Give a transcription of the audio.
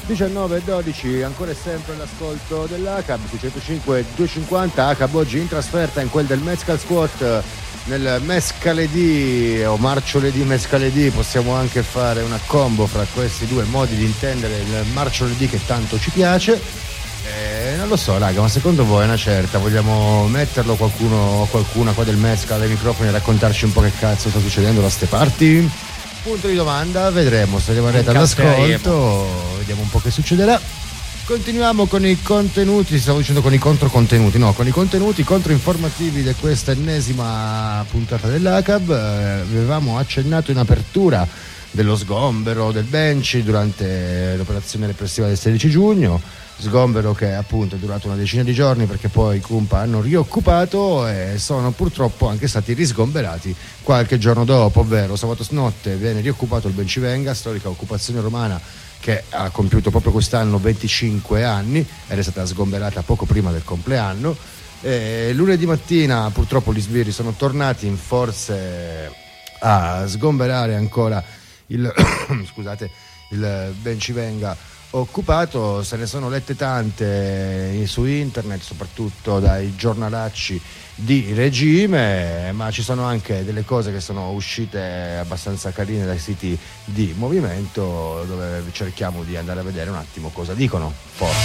19:12, ancora e sempre l'ascolto dell'ACAB su 105 250. ACAB oggi in trasferta in quel del Mescal Squat, nel mescaledì o marcioledì mescaledì. Possiamo anche fare una combo fra questi due modi di intendere il marcioledì che tanto ci piace. Non lo so raga, ma secondo voi è una certa? Vogliamo metterlo qualcuno o qualcuna qua del Mescal ai microfoni e raccontarci un po' che cazzo sta succedendo da ste parti? Punto di domanda, vedremo se rimarrete all'ascolto, vediamo un po' che succederà. Continuiamo con i contenuti, stavo dicendo con i controcontenuti, no, con i contenuti controinformativi di questa ennesima puntata dell'ACAB. Avevamo accennato in apertura dello sgombero del bench durante l'operazione repressiva del 16 giugno, sgombero che appunto è durato una decina di giorni perché poi i Cumpa hanno rioccupato e sono purtroppo anche stati risgomberati qualche giorno dopo, ovvero sabato notte viene rioccupato il Bencivenga, storica occupazione romana che ha compiuto proprio quest'anno 25 anni, era stata sgomberata poco prima del compleanno. Lunedì mattina purtroppo gli sbirri sono tornati in forze a sgomberare ancora il scusate, il Bencivenga occupato. Se ne sono lette tante su internet, soprattutto dai giornalacci di regime, ma ci sono anche delle cose che sono uscite abbastanza carine dai siti di movimento, dove cerchiamo di andare a vedere un attimo cosa dicono. Forza.